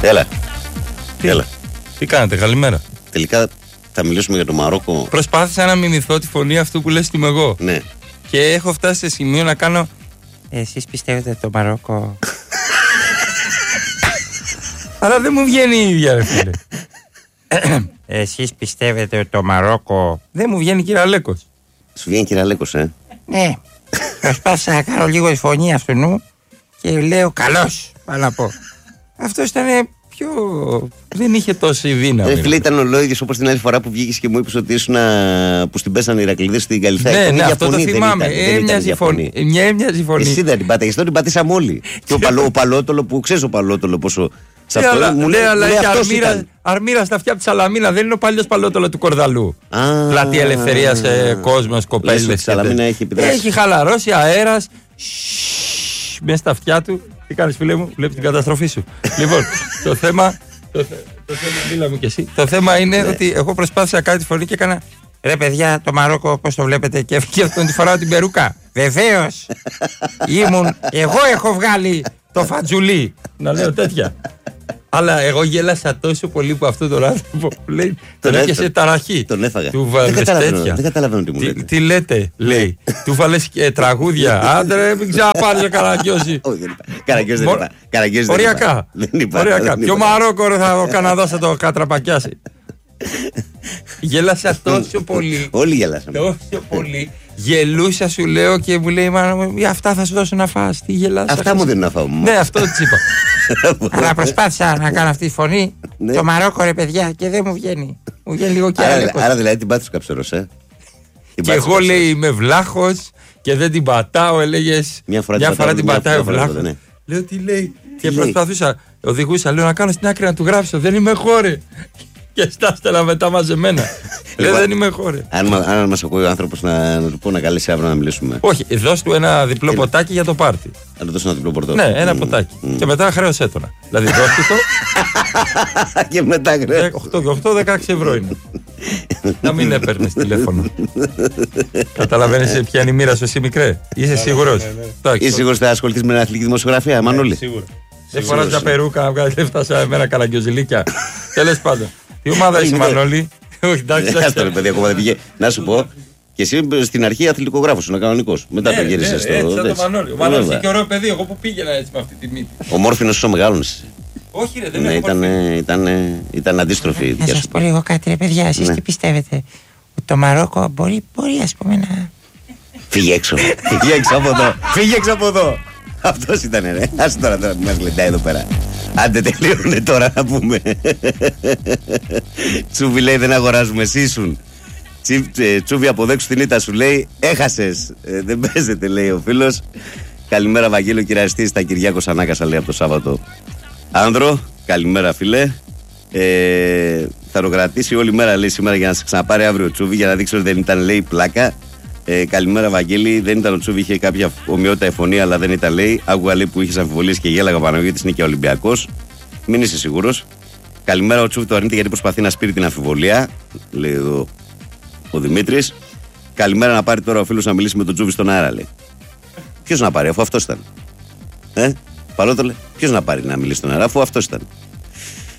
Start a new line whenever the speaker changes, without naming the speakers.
Έλα. Έλα.
Τι κάνετε, καλημέρα.
Τελικά θα μιλήσουμε για το Μαρόκο.
Προσπάθησα να μιμηθώ τη φωνή αυτού που λες ότι είμαι εγώ.
Ναι.
Και έχω φτάσει σε σημείο να κάνω. Εσείς πιστεύετε το Μαρόκο? Αλλά δεν μου βγαίνει η ίδια, ρε φίλε. Εσείς πιστεύετε ότι το Μαρόκο? Δεν μου βγαίνει, κύριε Αλέκος.
Σου βγαίνει, κύριε Αλέκος,
Ναι. Προσπάθησα να κάνω λίγο τη φωνή αυτού νου και λέω καλώς, πάω να πω. Αυτό ήταν πιο. Δεν είχε τόση δύναμη.
Φίλε, ήταν ολόγιος όπως την άλλη φορά που βγήκες και μου είπες ότι ήσουν που στην πέσανε οι Ηρακλήδες στην Καλυθέα.
Ναι, αυτό το θυμάμαι. Έμοιαζε φωνή.
Εσύ δεν την πάταγες, τότε την πατήσαμε όλοι. Και ο Παλότολο που ξέρεις, ο Παλότολο πόσο.
Αλλά έχει αρμύρα στα αυτιά από τη Σαλαμίνα. Δεν είναι ο παλιός Παλότολο του Κορδαλού. Πλατεία Ελευθερίας, κόσμος, κοπέλες. Έχει χαλαρώσει αέρας μέσα στα αυτιά του. Τι κάνεις, φίλε μου, βλέπεις την καταστροφή σου. Λοιπόν, το θέμα. Μίλα μου κι εσύ. Το θέμα είναι ότι εγώ προσπάθησα να κάνω τη φωνή και έκανα. Ρε παιδιά, το Μαρόκο πώς το βλέπετε? Και αυτόν τη φοράω την περούκα. Βεβαίως. Εγώ έχω βγάλει το φατζουλί. Να λέω τέτοια. Αλλά εγώ γέλασα τόσο πολύ που αυτό τον άνθρωπο που λέει. Τον έπιασε ταραχή.
Τον έφαγα.
Δεν
καταλαβαίνω τι μου λέτε.
Τι λέτε, λέει. Του βάλες τραγούδια. Άντρε, μην ξαναπάρεις ο Καραγκιόζη.
Καραγκιόζη δεν είπα.
Οριακά. Ποιο Μαρόκο ο Καναδάς θα το κατραπακιάσει. Γέλασα τόσο πολύ.
Όλοι γελάσαμε.
Τόσο πολύ. Γελούσα, σου λέω, και μου λέει: Μα αυτά θα σου δώσω να φας. Τι γελάσα?
Αυτά μου δίνουν να φάω.
Ναι, αυτό της είπα. Αλλά προσπάθησα να κάνω αυτή τη φωνή. Το Μαρόκο, ρε παιδιά, και δεν μου βγαίνει. Μου βγαίνει λίγο κι άλλο.
Άρα δηλαδή την πάτησε ο καψερός,
Και εγώ, λέει, είμαι βλάχος και δεν την πατάω. Έλεγες μια φορά την πατάει ο βλάχος. Λέω τι λέει. Και προσπαθούσα, οδηγούσα, λέω, να κάνω στην άκρη να του γράψω. Δεν είμαι χώρε. Και στάστελα μετά μαζεμένα. Λέω δεν είμαι χώρε.
Αν μας ακούει ο άνθρωπος να του πω να καλέσει αύριο να μιλήσουμε.
Όχι, δώσ' του ένα διπλό ποτάκι για το πάρτι.
Να του δώσω ένα διπλό ποτάκι.
Ναι, ένα ποτάκι. Και μετά χρέωσέ το. Δηλαδή δώσ' του το.
Και μετά χρέωσέ.
8-16 ευρώ είναι. Να μην έπαιρνες τηλέφωνο. Καταλαβαίνεις ποια είναι η μοίρα σου, εσύ μικρέ? Είσαι σίγουρος?
Είσαι σίγουρος ότι θα ασχοληθείς με αθλητική δημοσιογραφία, Μανώλη?
Δεν φοράς τα περούκα να βγάλεις λεφτά σε μένα καλαγκιόζηλίκια. Τέλος πάντων. Τι ομάδα είσαι, Μανώλη? Όχι, εντάξει.
Αυτό ρε παιδί, ακόμα δεν πήγε. Να σου πω, και εσύ στην αρχή αθλητικογράφος, είναι κανονικός. Μετά το γύρισες στο.
Έτσι, σαν το Μανώλη. Ο Μανώλης είναι και ωραίο παιδί. Εγώ που πήγαινα έτσι με αυτή τη μύτη.
Ο μόρφινος όσο μεγάλωνες.
Όχι, ρε, δεν
ήταν αντίστροφη.
Να σας πω λίγο κάτι, ρε παιδιά, εσείς τι πιστεύετε? Ότι το Μαρόκο μπορεί ας πούμε να.
Φύγε έξω. Φύγε έξω από εδώ. Αυτός ήταν, ρε. Άσε τώρα που μας λεντάει εδώ πέρα. Άντε τελείωνε τώρα να πούμε. Τσούβι λέει δεν αγοράζουμε, εσύ ήσουν. Τσούβι αποδέξου την ήττα σου, λέει έχασες. Δεν παίζεται, λέει ο φίλος. Καλημέρα Βαγγέλιο, κυριαριστής στα Κυριάκος Ανάκασα, λέει από το Σάββατο. Άνδρο, καλημέρα φίλε. Θα το κρατήσει όλη μέρα, λέει, σήμερα για να σε ξαναπάρει αύριο ο Τσούβι, για να δείξει ότι δεν ήταν, λέει, πλάκα. Καλημέρα Βαγγέλη, δεν ήταν ο Τσούβι, είχε κάποια ομοιότητα εφωνία, αλλά δεν ήταν, λέει. Άκουγα, λέει, που είχε αμφιβολίες και γέλαγα πάνω γιατί είναι και Ολυμπιακός. Μην είσαι σίγουρος. Καλημέρα, ο Τσούβι το αρνείται γιατί προσπαθεί να σπείρει την αμφιβολία, λέει εδώ ο Δημήτρης. Καλημέρα, να πάρει τώρα ο φίλος να μιλήσει με τον Τσούβι στον αέρα, λέει. Ποιος να πάρει, αφού αυτός ήταν? Παλότολε, ποιος να πάρει να μιλήσει στον αέρα, αφού αυτός ήταν?